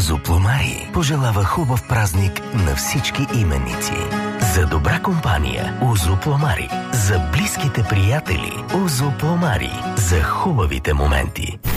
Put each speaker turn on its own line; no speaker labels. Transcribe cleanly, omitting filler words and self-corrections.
Озопломари пожелава хубав празник на всички именици. За добра компания Озопломари. За близките приятели Озопломари. За хубавите моменти.